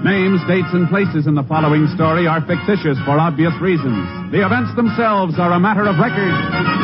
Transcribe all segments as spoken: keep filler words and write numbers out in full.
Names, dates, and places in the following story are fictitious for obvious reasons. The events themselves are a matter of record.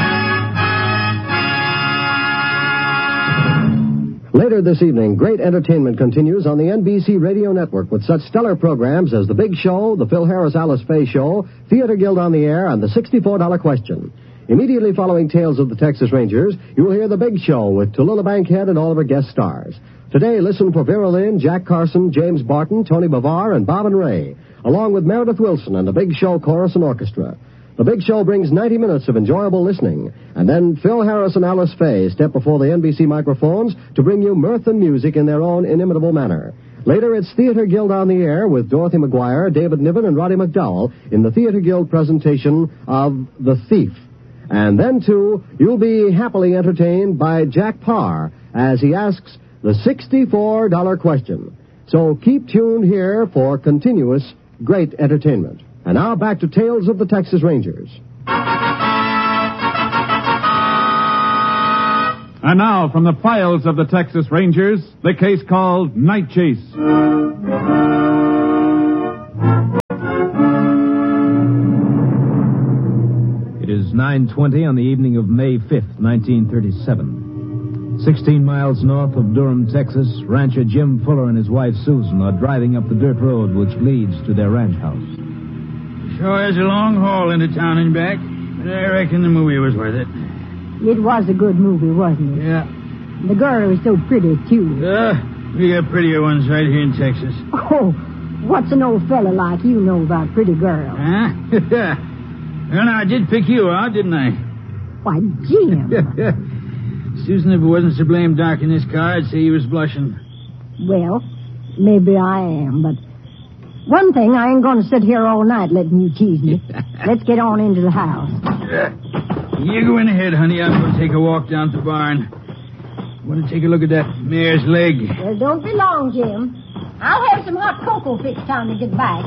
Later this evening, great entertainment continues on the N B C Radio Network with such stellar programs as The Big Show, The Phil Harris Alice Faye Show, Theater Guild on the Air, and The sixty-four dollar Question. Immediately following Tales of the Texas Rangers, you will hear The Big Show with Tallulah Bankhead and all of her guest stars. Today, listen for Vera Lynn, Jack Carson, James Barton, Tony Bavar, and Bob and Ray, along with Meredith Wilson and the Big Show Chorus and Orchestra. The Big Show brings ninety minutes of enjoyable listening, and then Phil Harris and Alice Faye step before the N B C microphones to bring you mirth and music in their own inimitable manner. Later, it's Theater Guild on the Air with Dorothy McGuire, David Niven, and Roddy McDowell in the Theater Guild presentation of The Thief. And then, too, you'll be happily entertained by Jack Parr as he asks the sixty-four dollar Question. So keep tuned here for continuous great entertainment. And now back to Tales of the Texas Rangers. And now, from the files of the Texas Rangers, the case called Night Chase. It is nine twenty on the evening of May fifth, nineteen thirty-seven. Sixteen miles north of Durham, Texas, rancher Jim Fuller and his wife Susan are driving up the dirt road which leads to their ranch house. Sure is a long haul into town and back, but I reckon the movie was worth it. It was a good movie, wasn't it? Yeah. The girl was so pretty, too. Uh, we got prettier ones right here in Texas. Oh, what's an old fella like you know about pretty girls? Huh? Well, now, I did pick you out, didn't I? Why, Jim. Susan, if it wasn't so blame dark in this car, I'd say you was blushing. Well, maybe I am, but one thing, I ain't going to sit here all night letting you tease me. Let's get on into the house. You go in ahead, honey. I'm going to take a walk down to the barn. I want to take a look at that mare's leg. Well, don't be long, Jim. I'll have some hot cocoa fixed time to get back.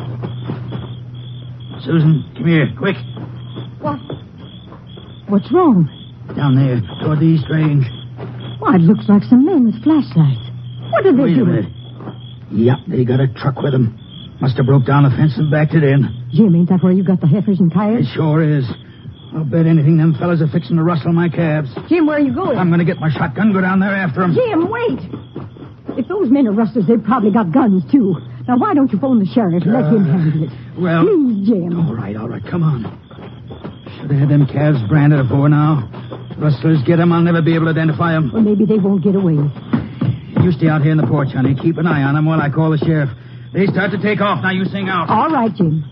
Susan, come here, quick. What? What's wrong? Down there, toward the east range. Why, it looks like some men with flashlights. What are they Wait doing? a minute. Yep, they got a truck with them. Must have broke down the fence and backed it in. Jim, ain't that where you got the heifers and coyotes? It sure is. I'll bet anything them fellas are fixing to rustle my calves. Jim, where are you going? I'm going to get my shotgun, go down there after them. Jim, wait. If those men are rustlers, they've probably got guns, too. Now, why don't you phone the sheriff and Uh, let him handle it? Well... Please, Jim. All right, all right, come on. Should have had them calves branded before now. Rustlers get them, I'll never be able to identify them. Well, maybe they won't get away. You stay out here in the porch, honey. Keep an eye on them while I call the sheriff. They start to take off. Now you sing out. All right, Jim.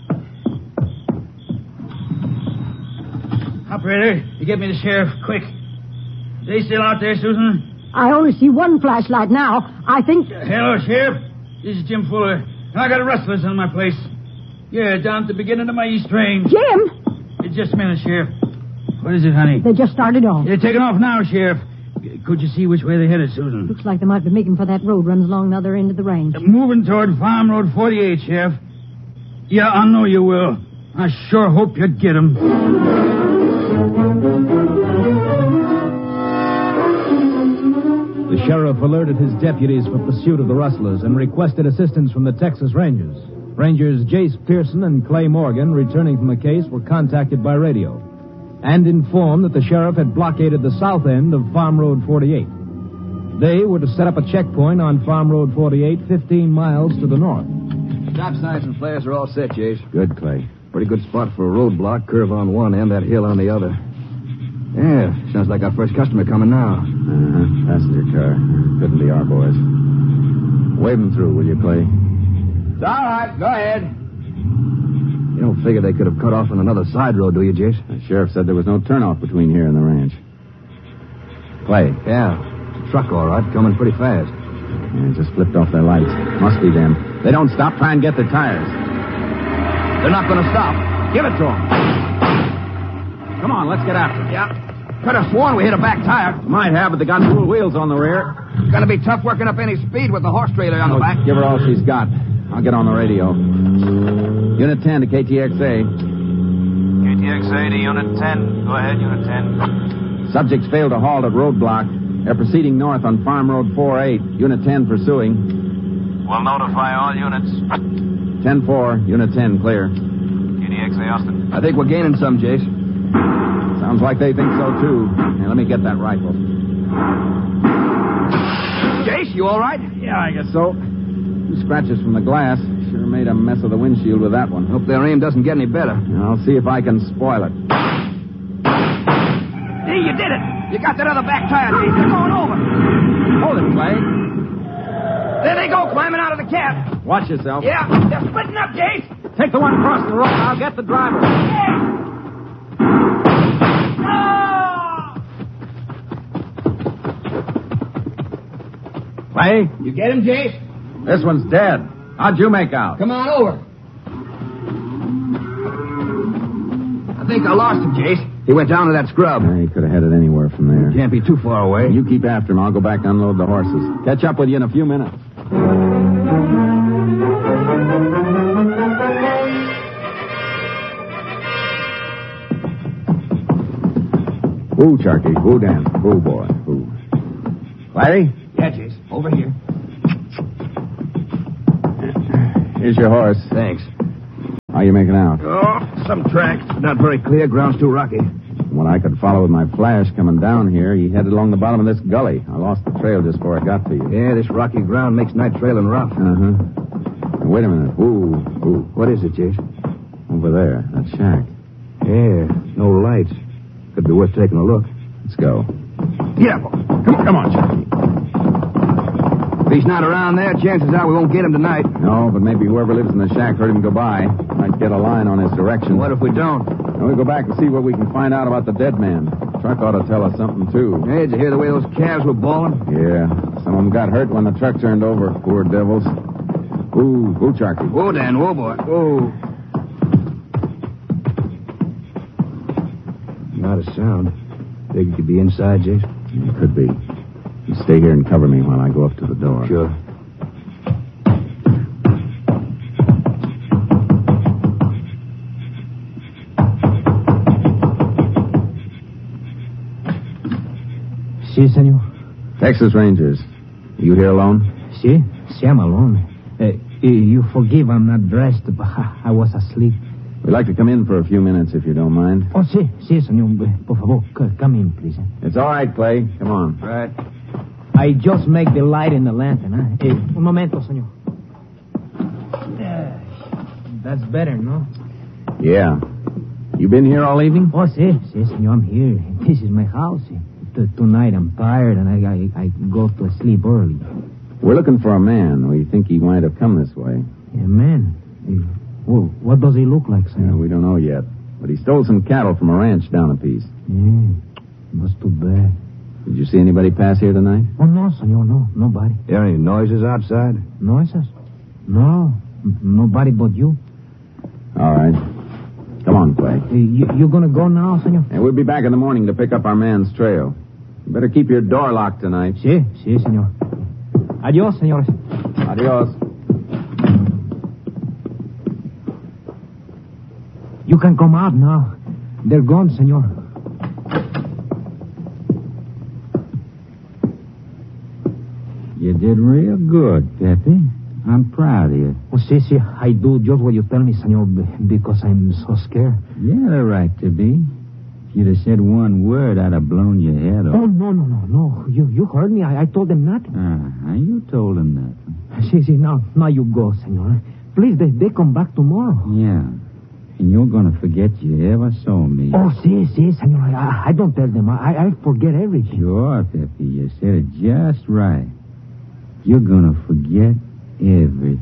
Operator, you get me the sheriff, quick. They still out there, Susan? I only see one flashlight now. I think... Hello, Sheriff. This is Jim Fuller. I got a rustlers on my place. Yeah, down at the beginning of my east range. Jim! It's just a minute, Sheriff. What is it, honey? They just started off. They're taking off now, Sheriff. Could you see which way they headed, Susan? Looks like they might be making for that road runs along the other end of the range. They're moving toward Farm Road forty-eight, Sheriff. Yeah, I know you will. I sure hope you get them. The sheriff alerted his deputies for pursuit of the rustlers and requested assistance from the Texas Rangers. Rangers Jace Pearson and Clay Morgan, returning from the case, were contacted by radio and informed that the sheriff had blockaded the south end of Farm Road forty-eight. They were to set up a checkpoint on Farm Road forty-eight, fifteen miles to the north. Stop signs and flares are all set, Jace. Good, Clay. Pretty good spot for a roadblock, curve on one end, that hill on the other. Yeah, sounds like our first customer coming now. Uh-huh. Passenger car. Couldn't be our boys. Wave them through, will you, Clay? It's all right, go ahead. You don't figure they could have cut off on another side road, do you, Jace? The sheriff said there was no turnoff between here and the ranch. Clay. Yeah, truck all right, coming pretty fast. Yeah, just flipped off their lights. Must be them. They don't stop, try and get their tires. They're not going to stop. Give it to them. Come on, let's get after them. Yeah. Could have sworn we hit a back tire. Might have, but they got dual wheels on the rear. It's going to be tough working up any speed with the horse trailer on the back. Give her all she's got. I'll get on the radio. Unit ten to K T X A. K T X A to Unit ten. Go ahead, Unit ten. Subjects failed to halt at roadblock. They're proceeding north on Farm Road forty-eight. Unit ten pursuing. We'll notify all units. ten four, Unit ten, clear. K T X A, Austin. I think we're gaining some, Jace. Sounds like they think so, too. Hey, let me get that rifle. Jace, you all right? Yeah, I guess so. Two scratches from the glass. Sure made a mess of the windshield with that one. Hope their aim doesn't get any better. I'll see if I can spoil it. Hey, you did it! You got that other back tire, Jace. They're going over. Hold it, Clay. There they go, climbing out of the cab. Watch yourself. Yeah, they're splitting up, Jace. Take the one across the road. I'll get the driver. Clay? You get him, Jace? This one's dead. How'd you make out? Come on over. I think I lost him, Jace. He went down to that scrub. He could have headed anywhere from there. Can't be too far away. You keep after him. I'll go back and unload the horses. Catch up with you in a few minutes. Woo, Sharky. Woo, Dan. Woo, boy. Woo. Larry? Yeah, Jace. Over here. Here's your horse. Thanks. How you making out? Oh, some tracks. Not very clear. Ground's too rocky. From what I could follow with my flash coming down here, you headed along the bottom of this gully. I lost the trail just before I got to you. Yeah, this rocky ground makes night trailing rough. Uh-huh. Now, wait a minute. Ooh, ooh. What is it, Jace? Over there, that shack. Yeah, no lights. Could be worth taking a look. Let's go. Yeah, boy. Come on, come on, Sharky. If he's not around there, chances are we won't get him tonight. No, but maybe whoever lives in the shack heard him go by. Might get a line on his direction. What if we don't? And we'll go back and see what we can find out about the dead man. The truck ought to tell us something, too. Hey, did you hear the way those calves were bawling? Yeah. Some of them got hurt when the truck turned over. Poor devils. Ooh, ooh, Sharky. Whoa, Dan. Whoa, boy. Whoa. Not a sound. Think you could be inside, Jace? It could be. You stay here and cover me while I go up to the door. Sure. Si, senor. Texas Rangers. You here alone? Si, si, I'm alone. Uh, you forgive I'm not dressed, but I was asleep. We'd like to come in for a few minutes, if you don't mind. Oh, si, si, senor. Por favor, come in, please. It's all right, Clay. Come on. Right. I just make the light in the lantern, huh? Eh, un momento, senor. Uh, that's better, no? Yeah. You been here all evening? Oh, si, si, senor, I'm here. This is my house. T- tonight I'm tired and I, I I go to sleep early. We're looking for a man. We think he might have come this way. Yeah, man. Eh, well, what does he look like, senor? Yeah, we don't know yet. But he stole some cattle from a ranch down a piece. Yeah, that's too bad. Did you see anybody pass here tonight? Oh, no, senor, no, nobody. There any noises outside? Noises? No, n- nobody but you. All right. Come on, Clay. Eh, you, you gonna go now, senor? And we'll be back in the morning to pick up our man's trail. You better keep your door locked tonight. Si, si, senor. Adios, senores. Adios. You can come out now. They're gone, senor. You did real good, Pepe. I'm proud of you. Oh, si, si, I do just what you tell me, senor, b- because I'm so scared. You had a right to be. If you'd have said one word, I'd have blown your head Oh, off. no, no, no, no. You you heard me. I, I told them nothing. Ah, you told him that. Si, si, now, now you go, senor. Please, they, they come back tomorrow. Yeah. And you're going to forget you ever saw me. Oh, si, si, senor. I, I don't tell them. I, I forget everything. Sure, Pepe. You said it just right. You're going to forget everything.